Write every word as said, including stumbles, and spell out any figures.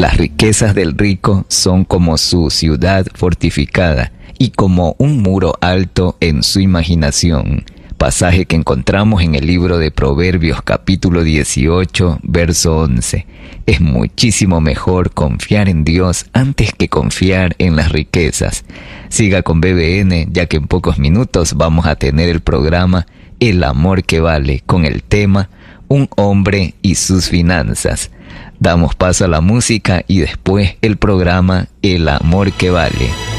Las riquezas del rico son como su ciudad fortificada y como un muro alto en su imaginación. Pasaje que encontramos en el libro de Proverbios capítulo dieciocho, verso once. Es muchísimo mejor confiar en Dios antes que confiar en las riquezas. Siga con B B N, ya que en pocos minutos vamos a tener el programa El amor que vale, con el tema Un hombre y sus finanzas. Damos paso a la música y después el programa El amor que vale.